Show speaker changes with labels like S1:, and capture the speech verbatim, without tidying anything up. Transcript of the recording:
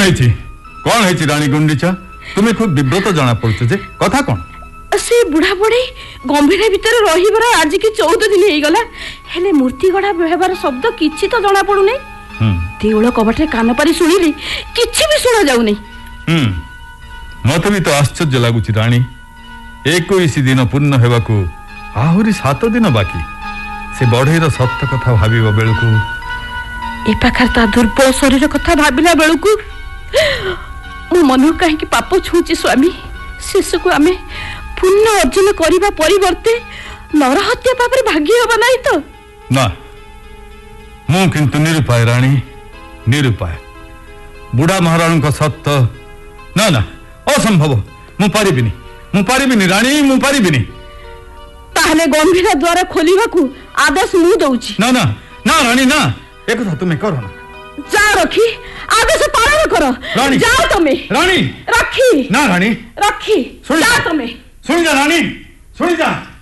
S1: है कौन है रानी गुंडीचा तुम्हें खूब विव्रत जाना पड़छ जे कथा कौन
S2: से बुढ़ा बुढ़ी गंभीर भितर रहीबर आज की चौदह दिन हो गला हेले मूर्ति गढ़ा व्यवहार शब्द किछि तो जाना पड़ू नै देउळ कबटे कान पारी सुनिली किछि भी सुना जाऊ नै
S1: हम्म मते भी तो आश्चर्य लागुची रानी इक्कीस दिन पूर्ण हेबाकू आहुरी सात दिन बाकी से बढ़ईर सत्य कथा भाबिबा बेलकू
S2: ए पाखर ता दुर्बल शरीर कथा भाबिला बेलकू मो मन कहीं पाप छुची स्वामी शेष को आमे पुण्य अर्जन करने परिवर्ते नरहत्या पापरे भाग्य होबा नहीं तो
S1: ना मु किंतु निरुपाय रानी निरुपाय बुढ़ा महाराणी का सत्य ना ना असंभव मु पारिबिनी मु पारिबिनी रानी मु पारिबिनी
S2: ताहले गंभीर द्वारा खोलिबा को आदेश मु दउची
S1: ना ना ना रानी ना एक कथा तुम्हें करो ना
S2: जा रखी आदेश पालन करो
S1: रानी
S2: जाओ तुम्हें
S1: रानी
S2: रखी
S1: ना रानी
S2: रखी जा तुम्हें
S1: सुन जा रानी सुन जा